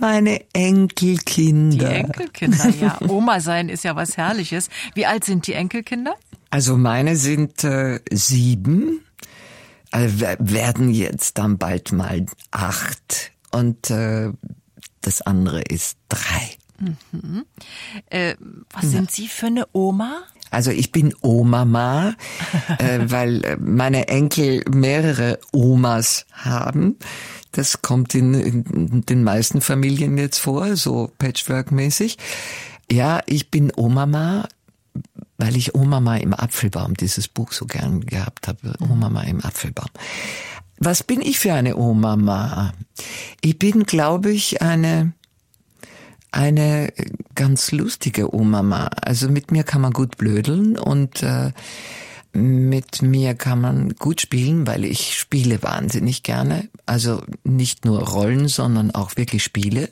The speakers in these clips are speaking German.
meine Enkelkinder. Die Enkelkinder, ja. Oma sein ist ja was Herrliches. Wie alt sind die Enkelkinder? Also meine sind 7, werden jetzt dann bald mal 8 und das andere ist 3. Mhm. Was sind Sie für eine Oma? Also ich bin Omama, weil meine Enkel mehrere Omas haben. Das kommt in den meisten Familien jetzt vor, so Patchwork-mäßig. Ja, ich bin Omama, weil ich Omama im Apfelbaum, dieses Buch so gern gehabt habe. Omama im Apfelbaum. Was bin ich für eine Omama? Ich bin, glaube ich, eine ganz lustige Omama. Also mit mir kann man gut blödeln und mit mir kann man gut spielen, weil ich spiele wahnsinnig gerne. Also nicht nur Rollen, sondern auch wirklich spielen.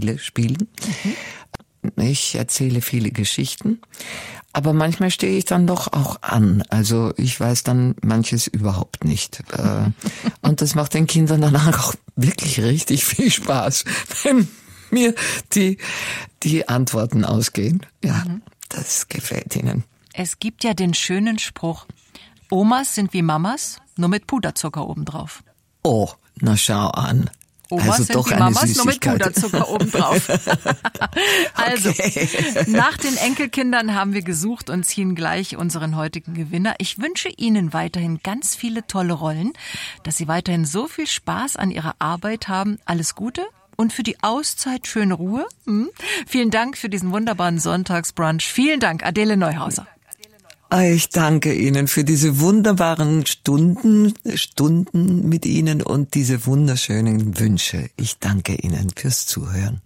Ich erzähle viele Geschichten, aber manchmal stehe ich dann doch auch an. Also ich weiß dann manches überhaupt nicht. Und das macht den Kindern danach auch wirklich richtig viel Spaß, wenn mir die Antworten ausgehen. Ja, das gefällt ihnen. Es gibt ja den schönen Spruch, Omas sind wie Mamas, nur mit Puderzucker obendrauf. Oh, na schau an. Omas also sind doch wie eine Mamas, Süßigkeit. nur mit Puderzucker obendrauf. Also, Okay. nach den Enkelkindern haben wir gesucht und ziehen gleich unseren heutigen Gewinner. Ich wünsche Ihnen weiterhin ganz viele tolle Rollen, dass Sie weiterhin so viel Spaß an Ihrer Arbeit haben. Alles Gute. Und für die Auszeit schöne Ruhe. Vielen Dank für diesen wunderbaren Sonntagsbrunch. Vielen Dank, Adele Neuhauser. Ich danke Ihnen für diese wunderbaren Stunden mit Ihnen und diese wunderschönen Wünsche. Ich danke Ihnen fürs Zuhören.